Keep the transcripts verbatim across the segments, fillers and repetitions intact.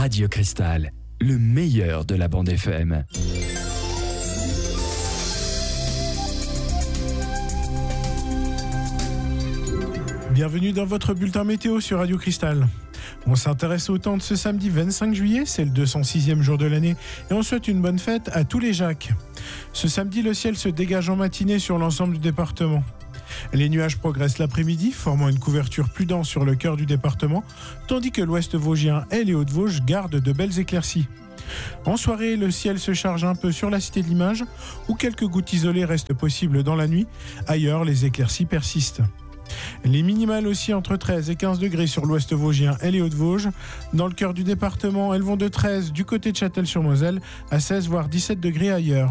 Radio Cristal, le meilleur de la bande F M. Bienvenue dans votre bulletin météo sur Radio Cristal. On s'intéresse au temps de ce samedi vingt-cinq juillet, c'est le deux cent sixième jour de l'année, et on souhaite une bonne fête à tous les Jacques. Ce samedi, le ciel se dégage en matinée sur l'ensemble du département. Les nuages progressent l'après-midi, formant une couverture plus dense sur le cœur du département, tandis que l'ouest vosgien et les Hauts-de-Vosges gardent de belles éclaircies. En soirée, le ciel se charge un peu sur la Cité de l'Image, où quelques gouttes isolées restent possibles dans la nuit. Ailleurs, les éclaircies persistent. Les minimales aussi entre treize et quinze degrés sur l'ouest vosgien et les Hauts-de-Vosges. Dans le cœur du département, elles vont de treize du côté de Châtel-sur-Moselle à seize voire dix-sept degrés ailleurs.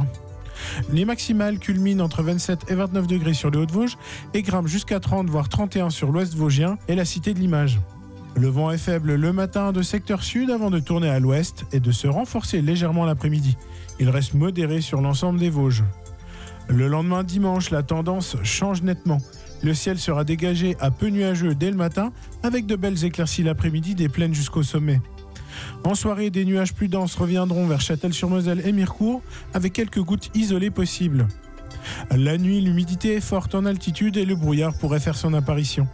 Les maximales culminent entre vingt-sept et vingt-neuf degrés sur les Hauts-de-Vosges et grimpent jusqu'à trente voire trente et un sur l'ouest vosgien et la Cité de l'Image. Le vent est faible le matin de secteur sud avant de tourner à l'ouest et de se renforcer légèrement l'après-midi. Il reste modéré sur l'ensemble des Vosges. Le lendemain dimanche, la tendance change nettement. Le ciel sera dégagé à peu nuageux dès le matin, avec de belles éclaircies l'après-midi des plaines jusqu'au sommet. En soirée, des nuages plus denses reviendront vers Châtel-sur-Moselle et Mirecourt, avec quelques gouttes isolées possibles. La nuit, l'humidité est forte en altitude et le brouillard pourrait faire son apparition.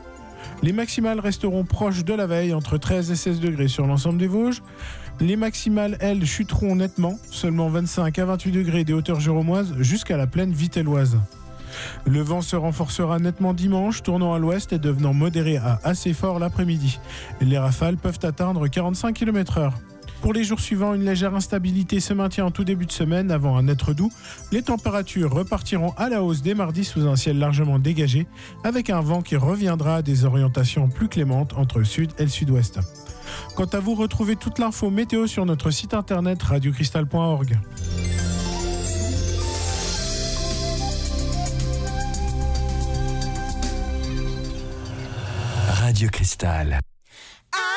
Les maximales resteront proches de la veille, entre treize et seize degrés sur l'ensemble des Vosges. Les maximales, elles, chuteront nettement, seulement vingt-cinq à vingt-huit degrés des hauteurs géromoises jusqu'à la plaine vitelloise. Le vent se renforcera nettement dimanche, tournant à l'ouest et devenant modéré à assez fort l'après-midi. Les rafales peuvent atteindre quarante-cinq kilomètres heure. Pour les jours suivants, une légère instabilité se maintient en tout début de semaine avant un être doux. Les températures repartiront à la hausse dès mardi sous un ciel largement dégagé, avec un vent qui reviendra à des orientations plus clémentes entre le sud et le sud-ouest. Quant à vous, retrouvez toute l'info météo sur notre site internet radio cristal point org. Radio Cristal.